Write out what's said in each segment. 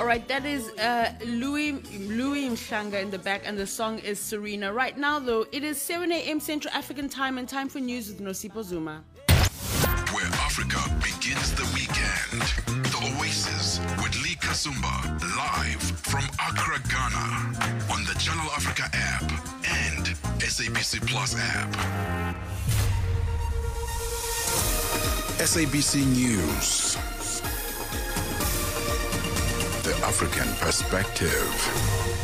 All right, that is Louis Mhlanga in the back, and the song is Serena. Right now, though, it is 7 a.m. Central African time, and time for news with Nosipho Zuma. Where Africa begins the weekend. The Oasis with Lee Kasumba, live from Accra, Ghana, on the Channel Africa app and SABC Plus app. SABC News. The African perspective.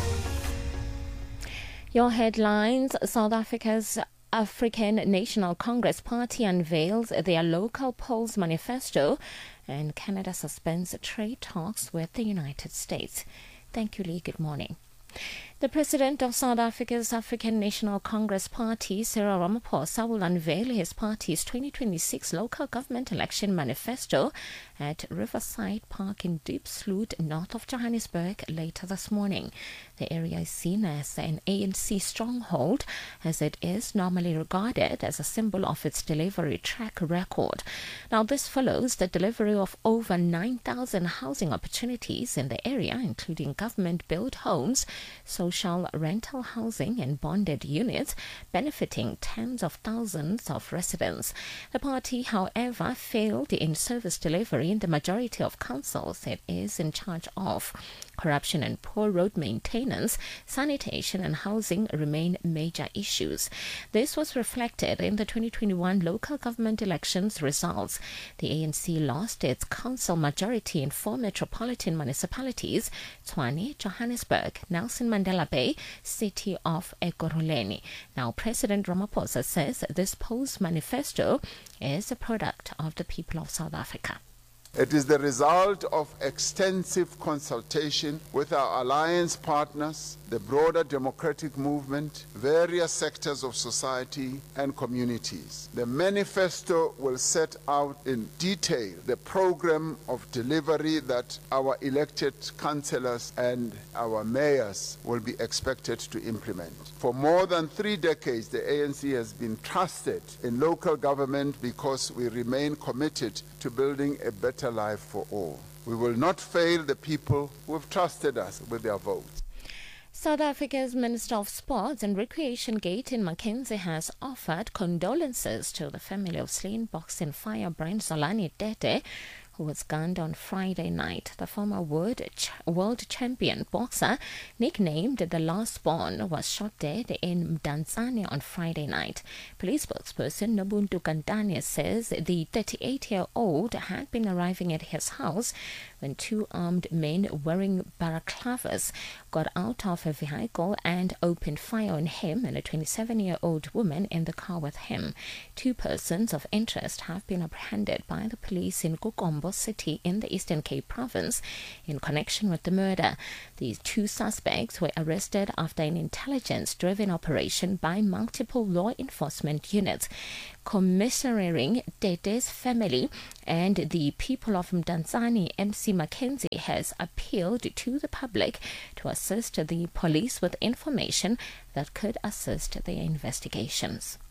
Your headlines: South Africa's African National Congress Party unveils their local polls manifesto, and Canada suspends trade talks with the United States. Thank you, Lee. Good morning. The president of South Africa's African National Congress Party, Cyril Ramaphosa, will unveil his party's 2026 local government election manifesto at Riverside Park in Diepsloot, north of Johannesburg, later this morning. The area is seen as an ANC stronghold, as it is normally regarded as a symbol of its delivery track record. Now, this follows the delivery of over 9,000 housing opportunities in the area, including government-built homes, social rental housing and bonded units, benefiting tens of thousands of residents. The party, however, failed in service delivery in the majority of councils it is in charge of. Corruption and poor road maintenance, sanitation and housing remain major issues. This was reflected in the 2021 local government elections results. The ANC lost its council majority in 4 metropolitan municipalities: Tshwane, Johannesburg, Nelson Mandela Bay, City of Ekurhuleni. Now, President Ramaphosa says this polls manifesto is a product of the people of South Africa. It is the result of extensive consultation with our alliance partners, the broader democratic movement, various sectors of society and communities. The manifesto will set out in detail the program of delivery that our elected councillors and our mayors will be expected to implement. For more than 3 decades, the ANC has been trusted in local government because we remain committed to building a better life for all. We will not fail the people who have trusted us with their votes. South Africa's Minister of Sports and Recreation, Gayton McKenzie, has offered condolences to the family of slain boxing firebrand Zolani Tete, who was gunned on Friday night. The former world champion boxer, nicknamed the Last Born, was shot dead in Mdantsane on Friday night. Police spokesperson Nobuntu Kantane says the 38-year-old had been arriving at his house when 2 armed men wearing balaclavas got out of a vehicle and opened fire on him and a 27-year-old woman in the car with him. 2 persons of interest have been apprehended by the police in Kukombo City in the Eastern Cape province in connection with the murder. These 2 suspects were arrested after an intelligence-driven operation by multiple law enforcement units. Commiserating Tete's family and the people of Mdantsane, MC McKenzie has appealed to the public to assist the police with information that could assist their investigations.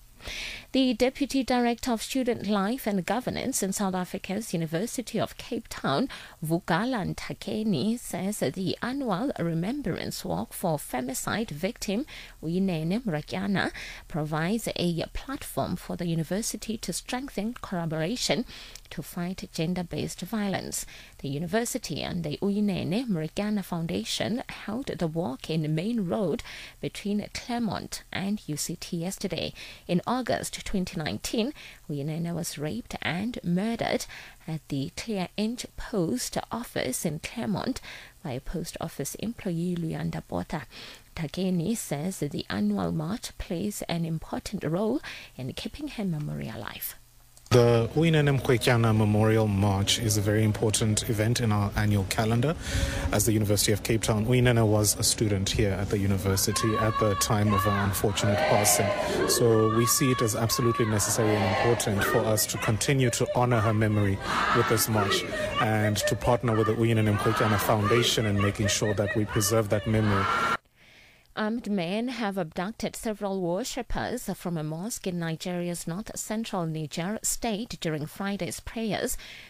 The Deputy Director of Student Life and Governance in South Africa's University of Cape Town, Vukala Nthakeni, says the annual Remembrance Walk for femicide victim Uyinene Mrakyana provides a platform for the university to strengthen collaboration to fight gender-based violence. The university and the Uyinene Mrakyana Foundation held the walk in Main Road between Claremont and UCT yesterday. In August 2019, Uyinene was raped and murdered at the Clear Inch Post Office in Claremont by a post office employee, Luyanda Botha. Takeni says the annual march plays an important role in keeping her memory alive. The Uyinene Mrwetyana Memorial March is a very important event in our annual calendar. As the University of Cape Town, Uyinene was a student here at the university at the time of our unfortunate passing. So we see it as absolutely necessary and important for us to continue to honor her memory with this march and to partner with the Uyinene Mrwetyana Foundation in making sure that we preserve that memory. Armed men have abducted several worshippers from a mosque in Nigeria's north-central Niger state during Friday's prayers.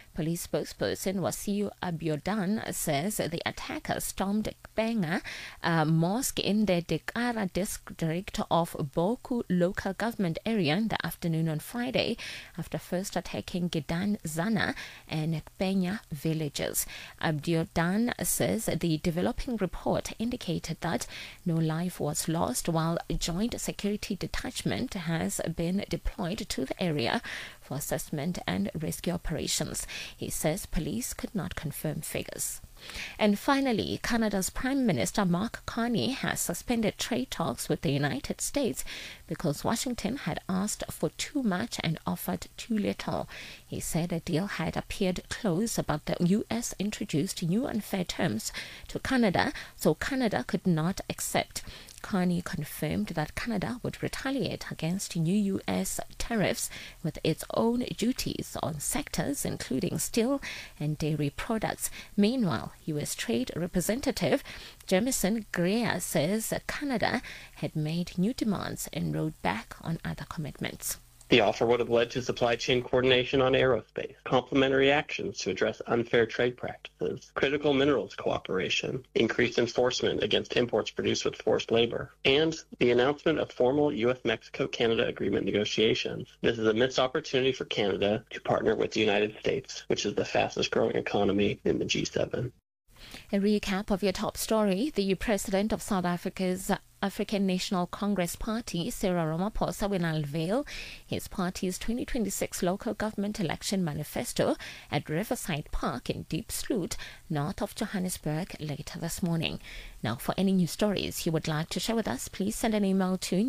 Police spokesperson Wasiu Abiodun says the attackers stormed Benga Mosque in the Dekara district of Boku local government area in the afternoon on Friday after first attacking Gidan Zana and Kpenya villages. Abiodun says the developing report indicated that no life was lost, while a joint security detachment has been deployed to the area for assessment and rescue operations. He says police could not confirm figures. And finally, Canada's Prime Minister Mark Carney has suspended trade talks with the United States because Washington had asked for too much and offered too little. He said a deal had appeared close, but the U.S. introduced new unfair terms to Canada, so Canada could not accept. Carney confirmed that Canada would retaliate against new U.S. tariffs with its own duties on sectors including steel and dairy products. Meanwhile, U.S. Trade Representative Jamieson Greer says that Canada had made new demands and rode back on other commitments. The offer would have led to supply chain coordination on aerospace, complementary actions to address unfair trade practices, critical minerals cooperation, increased enforcement against imports produced with forced labor, and the announcement of formal U.S.-Mexico-Canada agreement negotiations. This is a missed opportunity for Canada to partner with the United States, which is the fastest-growing economy in the G7. A recap of your top story. The President of South Africa's African National Congress Party, Cyril Ramaphosa, will unveil his party's 2026 local government election manifesto at Riverside Park in Deep Sloot, north of Johannesburg, later this morning. Now, for any news stories you would like to share with us, please send an email to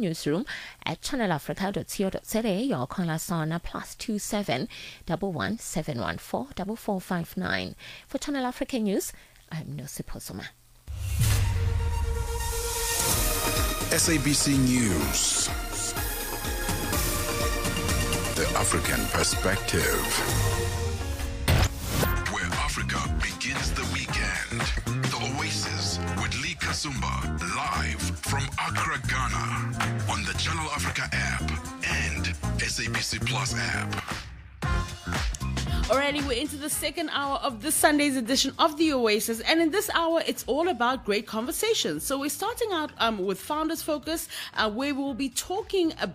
newsroom@channelafrica.co.za or call us on +27 11 714 4459. For Channel Africa News, I'm Nosipho Zuma. SABC News. The African Perspective. Where Africa begins the weekend. The Oasis with Lee Kasumba, live from Accra, Ghana, on the Channel Africa app and SABC Plus app. Alrighty, we're into the second hour of this Sunday's edition of The Oasis, and in this hour, it's all about great conversations. So we're starting out with Founders Focus, where we'll be talking a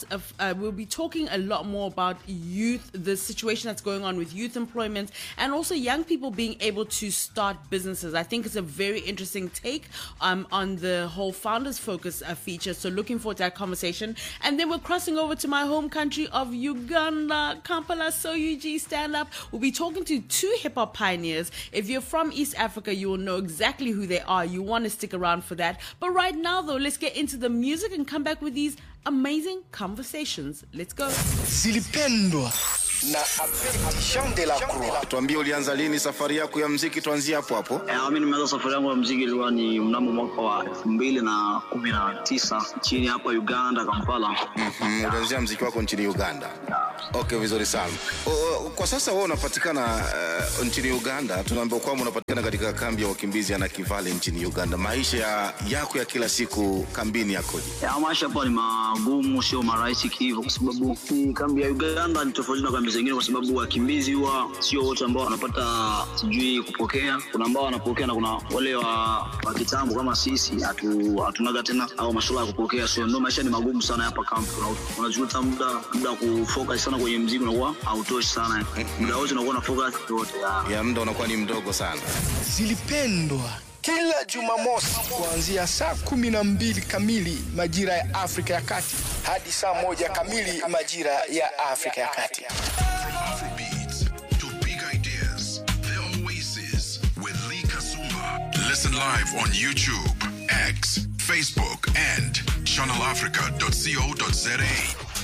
lot more about youth, the situation that's going on with youth employment, and also young people being able to start businesses. I think it's a very interesting take on the whole Founders Focus feature. So looking forward to that conversation. And then we're crossing over to my home country of Uganda, Kampala, Soyuji, stand up. We'll be talking to two hip-hop pioneers. If you're from East Africa, you will know exactly who they are. You want to stick around for that. But right now, though, let's get into the music and come back with these amazing conversations. Let's go. Zilipendwa na Abedi Jean de la Croix. Tuambie ulianza lini safari yako ya muziki, tuanzie hapo hapo. Mimi nimeanza safari yangu ya muziki ilikuwa ni mnamo mwaka wa 2019 nchini hapa Uganda, Kampala. Ulianzia muziki wako nchini Uganda. Okay, vizuri sana. Kwa sasa wewe unapatikana nchini Uganda. Tunaambiwa kwamba unapatikana katika kambi ya wakimbizi ya Nakivale nchini Uganda. Maisha yako ya kila siku kambini yakoje? Maisha hapa ni magumu, sio marahisi hivyo, kwa sababu kambi ya Uganda ni tofauti na kambi zingine, kwa sababu wakimbizi huwa sio wote ambao wanapata sijui kupokea. Kuna ambao wanapokea na kuna wale wa kitambo kama sisi hatunaga tena au masuala ya kupokea. So ndio maisha ni magumu sana hapa kambi. Unajuta muda kufocus sana kwenye muziki unakuwa hautoshi sana. Muda wote unakuwa na focus yote ya muda unakuwa ni mdogo sana. Zilipendwa kila Jumamosi kuanzia saa 12 kamili majira ya Afrika ya Kati hadi saa 1 kamili majira ya Afrika ya Kati. From Afrobeats to big ideas, The Oasis with Lee Kasumba. Listen live on YouTube, X, Facebook, and channelafrica.co.za.